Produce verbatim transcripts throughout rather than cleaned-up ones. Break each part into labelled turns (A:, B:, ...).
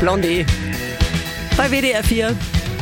A: Blondie. Bei W D R vier.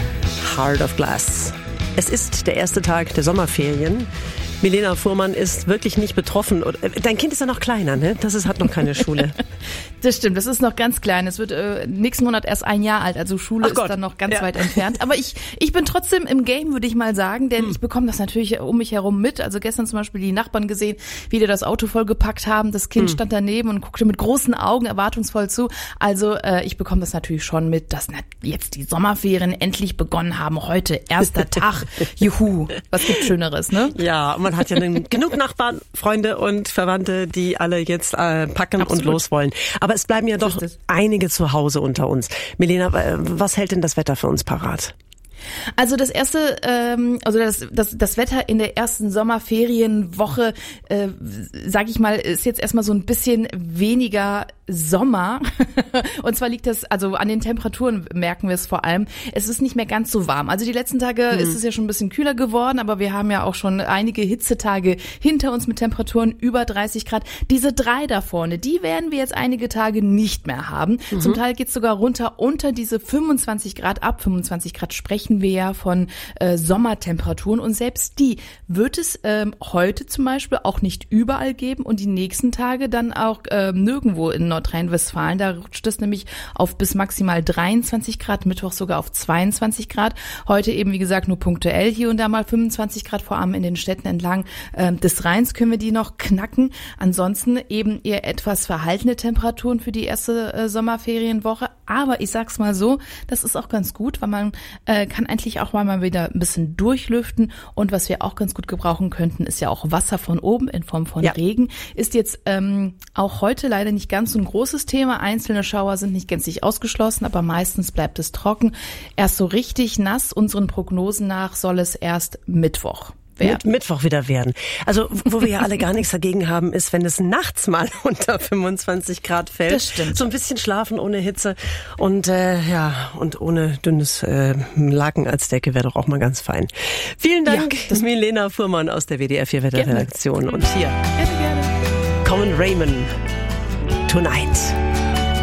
A: Heart of Glass. Es ist der erste Tag der Sommerferien. Milena Fuhrmann ist wirklich nicht betroffen. Dein Kind ist ja noch kleiner, ne? Das ist, hat noch keine Schule.
B: Das stimmt, das ist noch ganz klein. Es wird äh, nächsten Monat erst ein Jahr alt, also Schule
A: Ach
B: ist
A: Gott.
B: dann noch ganz
A: Ja.
B: weit entfernt. Aber ich ich bin trotzdem im Game, würde ich mal sagen, denn hm. ich bekomme das natürlich um mich herum mit. Also gestern zum Beispiel die Nachbarn gesehen, wie die das Auto vollgepackt haben. Das Kind hm. stand daneben und guckte mit großen Augen erwartungsvoll zu. Also äh, ich bekomme das natürlich schon mit, dass jetzt die Sommerferien endlich begonnen haben. Heute, erster Tag. Juhu, was gibt Schöneres, ne?
A: Ja, und man hat ja genug Nachbarn, Freunde und Verwandte, die alle jetzt äh, packen Absolut. und los wollen. Aber es bleiben ja doch einige zu Hause unter uns. Milena, was hält denn das Wetter für uns parat?
B: Also das erste, ähm, also das, das, das Wetter in der ersten Sommerferienwoche, äh, sage ich mal, ist jetzt erstmal so ein bisschen weniger Sommer. Und zwar liegt das, also an den Temperaturen merken wir es vor allem. Es ist nicht mehr ganz so warm. Also die letzten Tage hm. ist es ja schon ein bisschen kühler geworden, aber wir haben ja auch schon einige Hitzetage hinter uns mit Temperaturen über dreißig Grad. Diese drei da vorne, die werden wir jetzt einige Tage nicht mehr haben. Mhm. Zum Teil geht's sogar runter unter diese fünfundzwanzig Grad. Ab fünfundzwanzig Grad sprechen wir ja von äh, Sommertemperaturen und selbst die wird es ähm, heute zum Beispiel auch nicht überall geben und die nächsten Tage dann auch äh, nirgendwo in Nordrhein-Westfalen. Da rutscht es nämlich auf bis maximal dreiundzwanzig Grad, Mittwoch sogar auf zweiundzwanzig Grad. Heute eben, wie gesagt, nur punktuell hier und da mal fünfundzwanzig Grad, vor allem in den Städten entlang äh, des Rheins können wir die noch knacken. Ansonsten eben eher etwas verhaltene Temperaturen für die erste äh, Sommerferienwoche. Aber ich sag's mal so, das ist auch ganz gut, weil man äh, kann eigentlich auch mal wieder ein bisschen durchlüften. Und was wir auch ganz gut gebrauchen könnten, ist ja auch Wasser von oben in Form von ja. Regen. Ist jetzt ähm, auch heute leider nicht ganz so ein großes Thema. Einzelne Schauer sind nicht gänzlich ausgeschlossen, aber meistens bleibt es trocken. Erst so richtig nass, unseren Prognosen nach, soll es erst Mittwoch
A: Mit, Mittwoch wieder werden. Also wo wir ja alle gar nichts dagegen haben, ist, wenn es nachts mal unter fünfundzwanzig Grad fällt.
B: Das stimmt.
A: So ein bisschen schlafen ohne Hitze und äh, ja und ohne dünnes äh, Laken als Decke wäre doch auch mal ganz fein. Vielen Dank, ja, das Milena Fuhrmann aus der W D R vier Wetterredaktion. Und hier
B: gerne, gerne.
A: Common Raymond Tonight.